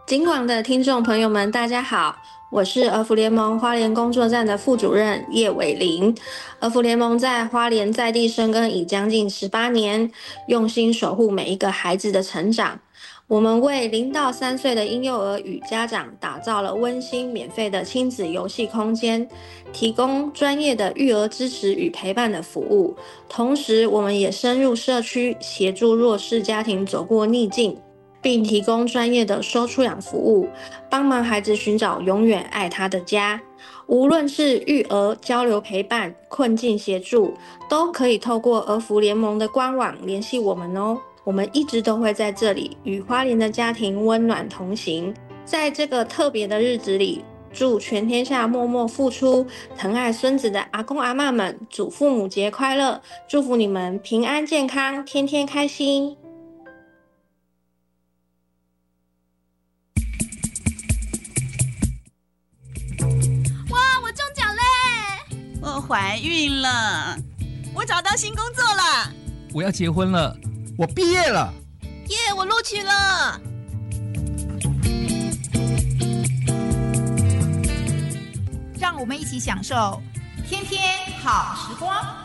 金广的听众朋友们，大家好，我是儿福联盟花莲工作站的副主任叶伟玲。儿福联盟在花莲在地生根已将近18年，用心守护每一个孩子的成长。我们为0到3岁的婴幼儿与家长打造了温馨免费的亲子游戏空间，提供专业的育儿支持与陪伴的服务。同时，我们也深入社区，协助弱势家庭走过逆境，并提供专业的收出养服务，帮忙孩子寻找永远爱他的家。无论是育儿、交流陪伴、困境协助，都可以透过儿福联盟的官网联系我们哦。我们一直都会在这里与花莲的家庭温暖同行。在这个特别的日子里，祝全天下默默付出、疼爱孙子的阿公阿嬷们，祝父母节快乐！祝福你们平安健康，天天开心。 哇，我中奖嘞！ 我怀孕了， 我找到新工作了。 我要结婚了， 我毕业了， 耶，我录取了。 让我们一起享受天天好时光。